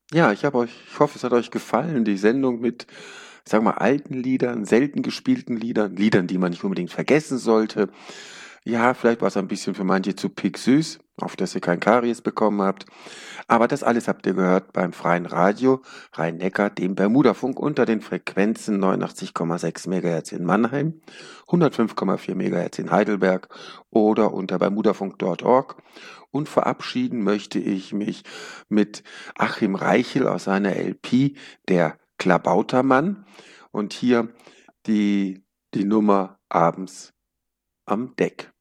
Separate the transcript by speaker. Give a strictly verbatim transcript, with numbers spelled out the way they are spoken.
Speaker 1: Ja, ich habe euch ich hoffe, es hat euch gefallen, die Sendung mit, sagen wir mal, alten Liedern, selten gespielten Liedern, Liedern, die man nicht unbedingt vergessen sollte. Ja, vielleicht war es ein bisschen für manche zu picksüß, auf dass ihr kein Karies bekommen habt. Aber das alles habt ihr gehört beim Freien Radio Rhein-Neckar, dem Bermudafunk unter den Frequenzen neunundachtzig Komma sechs Megahertz in Mannheim, hundertfünf Komma vier Megahertz in Heidelberg oder unter bermudafunk Punkt org. Und verabschieden möchte ich mich mit Achim Reichel aus seiner L P Der Klabautermann und hier die, die Nummer abends am Deck.